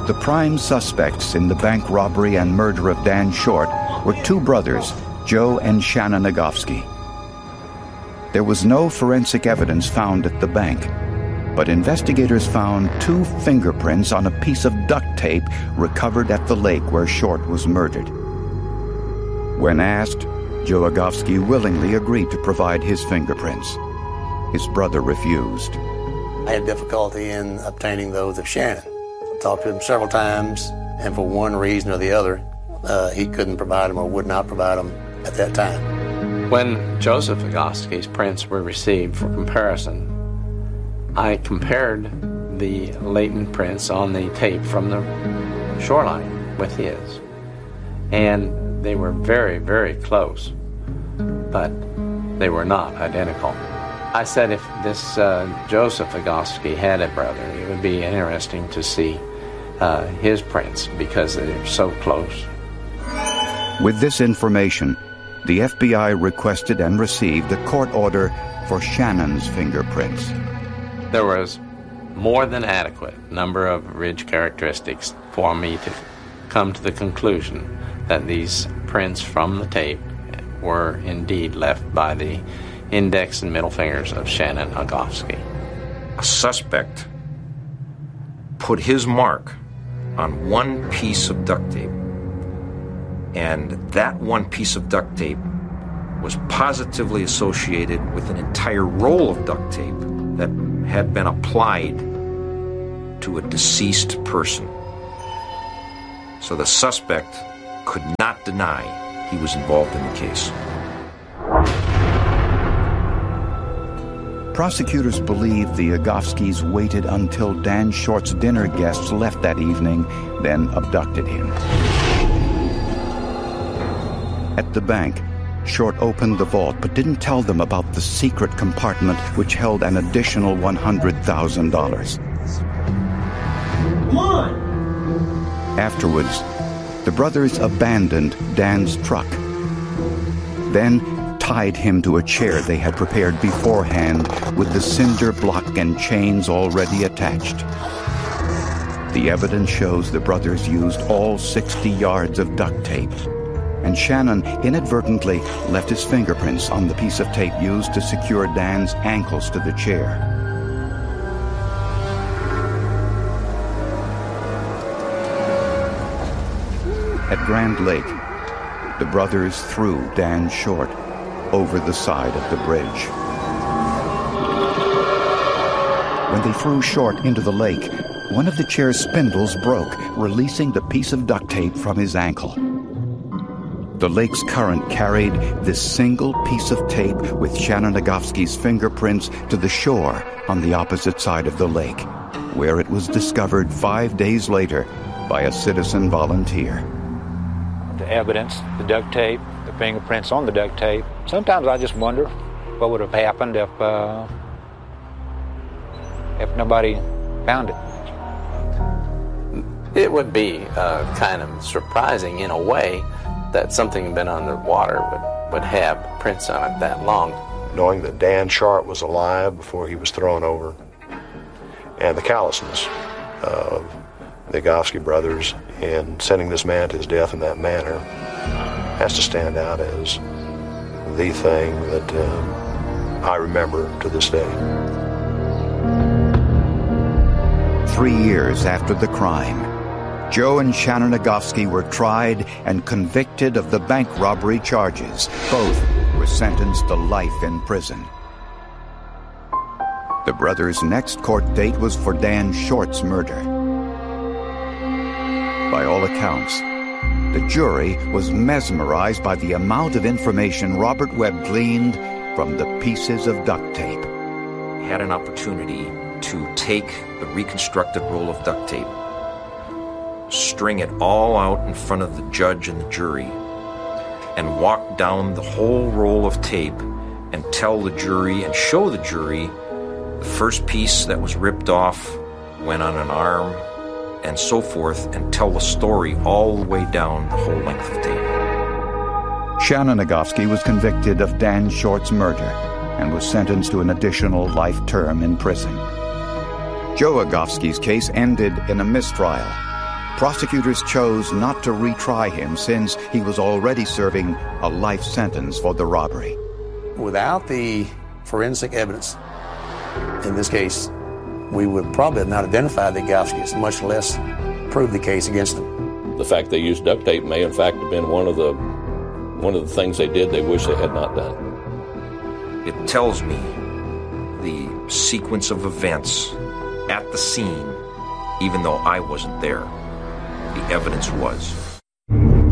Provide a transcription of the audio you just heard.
The prime suspects in the bank robbery and murder of Dan Short were two brothers, Joe and Shannon Agofsky. There was no forensic evidence found at the bank, but investigators found two fingerprints on a piece of duct tape recovered at the lake where Short was murdered. When asked, Joe Agofsky willingly agreed to provide his fingerprints. His brother refused. I had difficulty in obtaining those of Shannon. I talked to him several times, and for one reason or the other, he couldn't provide them or would not provide them at that time. When Joseph Agofsky's prints were received for comparison, I compared the latent prints on the tape from the shoreline with his. And they were very, very close, but they were not identical. I said if this Joseph Agofsky had a brother, it would be interesting to see his prints because they're so close. With this information, the FBI requested and received a court order for Shannon's fingerprints. There was more than adequate number of ridge characteristics for me to come to the conclusion that these prints from the tape were indeed left by the index and middle fingers of Shannon Agofsky. A suspect put his mark on one piece of duct tape, and that one piece of duct tape was positively associated with an entire roll of duct tape that had been applied to a deceased person. So the suspect could not deny he was involved in the case. Prosecutors believe the Agofskys waited until Dan Short's dinner guests left that evening, then abducted him. At the bank, Short opened the vault but didn't tell them about the secret compartment which held an additional $100,000. Afterwards, the brothers abandoned Dan's truck, then tied him to a chair they had prepared beforehand with the cinder block and chains already attached. The evidence shows the brothers used all 60 yards of duct tape, and Shannon inadvertently left his fingerprints on the piece of tape used to secure Dan's ankles to the chair. At Grand Lake, the brothers threw Dan Short over the side of the bridge. When they threw Short into the lake, one of the chair's spindles broke, releasing the piece of duct tape from his ankle. The lake's current carried this single piece of tape with Shannon Agofsky's fingerprints to the shore on the opposite side of the lake, where it was discovered 5 days later by a citizen volunteer. The evidence, the duct tape, the fingerprints on the duct tape. Sometimes I just wonder what would have happened if nobody found it. It would be kind of surprising in a way that something been underwater would have prints on it that long. Knowing that Dan Short was alive before he was thrown over, and the callousness of the Agofsky brothers in sending this man to his death in that manner has to stand out as the thing that I remember to this day. 3 years after the crime, Joe and Shannon Agofsky were tried and convicted of the bank robbery charges. Both were sentenced to life in prison. The brothers' next court date was for Dan Short's murder. By all accounts, the jury was mesmerized by the amount of information Robert Webb gleaned from the pieces of duct tape. Had an opportunity to take the reconstructed roll of duct tape, string it all out in front of the judge and the jury, and walk down the whole roll of tape and tell the jury and show the jury the first piece that was ripped off went on an arm, and so forth, and tell the story all the way down the whole length of tape. Shannon Agofsky was convicted of Dan Short's murder and was sentenced to an additional life term in prison. Joe Agofsky's case ended in a mistrial, prosecutors chose not to retry him since he was already serving a life sentence for the robbery. Without the forensic evidence, in this case, we would probably have not identified the Gofskis, much less prove the case against them. The fact they used duct tape may in fact have been one of the things they did they wish they had not done. It tells me the sequence of events at the scene, even though I wasn't there, the evidence was.